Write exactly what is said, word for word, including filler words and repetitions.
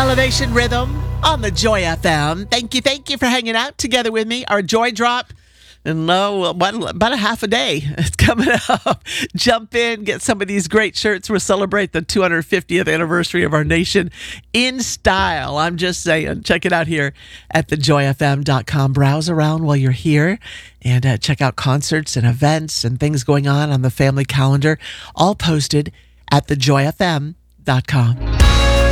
Elevation Rhythm on the Joy F M. Thank you, thank you for hanging out together with me. Our Joy Drop, and no, about, about a half a day. It's coming up. Jump in, get some of these great shirts. We'll celebrate the two hundred fiftieth anniversary of our nation in style. I'm just saying. Check it out here at the joy f m dot com. Browse around while you're here and uh, check out concerts and events and things going on on the family calendar, all posted at the joy f m dot com.